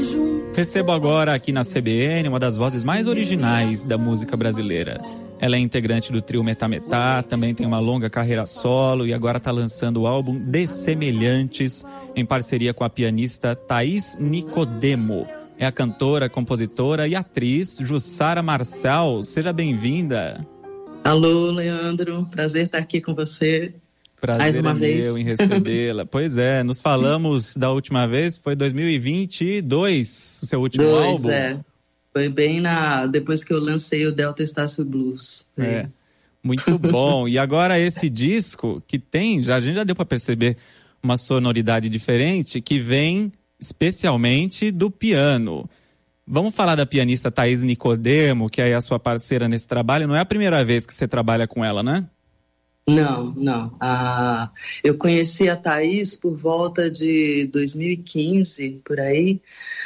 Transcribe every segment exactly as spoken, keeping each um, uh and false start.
Recebo agora aqui na C B N uma das vozes mais originais da música brasileira. Ela é integrante do trio Metá Metá, também tem uma longa carreira solo e agora está lançando o álbum Dessemelhantes em parceria com a pianista Thaís Nicodemo. É a cantora, compositora e atriz Jussara Marçal. Seja bem-vinda. Alô, Leandro. Prazer estar aqui com você. Prazer mais uma é vez. meu em recebê-la. Pois é, nos falamos da última vez, foi dois mil e vinte e dois, o seu último Dois, álbum. É. Foi bem na, depois que eu lancei o Delta Estácio Blues. É, muito bom. E agora esse disco que tem, já, a gente já deu para perceber uma sonoridade diferente que vem especialmente do piano. Vamos falar da pianista Thaís Nicodemo, que é a sua parceira nesse trabalho. Não é a primeira vez que você trabalha com ela, né? Não, não. Ah, eu conheci a Thaís por volta de dois mil e quinze, por aí.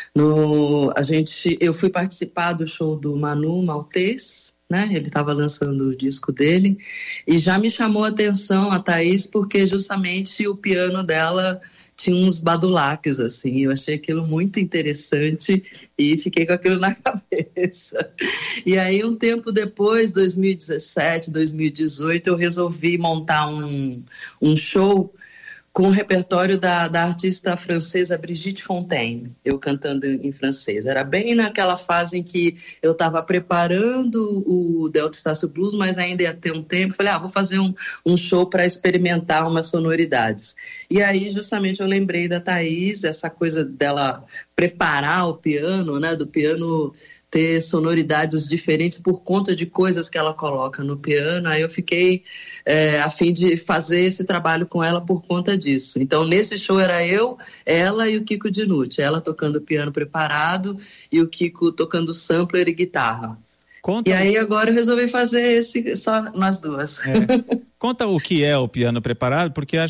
No, a gente, eu fui participar do show do Manu Maltês, né? Ele estava lançando o disco dele. E já me chamou a atenção a Thaís porque justamente o piano dela tinha uns badulaques, assim, eu achei aquilo muito interessante e fiquei com aquilo na cabeça. E aí, um tempo depois, dois mil e dezessete, dois mil e dezoito, eu resolvi montar um, um show com o repertório da, da artista francesa Brigitte Fontaine, eu cantando em francês. Era bem naquela fase em que eu estava preparando o Delta Estácio Blues, mas ainda ia ter um tempo. Falei, ah, vou fazer um, um show para experimentar umas sonoridades. E aí, justamente, eu lembrei da Thaís, essa coisa dela preparar o piano, né, do piano ter sonoridades diferentes por conta de coisas que ela coloca no piano. Aí eu fiquei é, a fim de fazer esse trabalho com ela por conta disso. Então, nesse show era eu, ela e o Kiko Dinucci. Ela tocando piano preparado e o Kiko tocando sampler e guitarra. Conta... E aí agora eu resolvi fazer esse só nós duas. É. Conta o que é o piano preparado, porque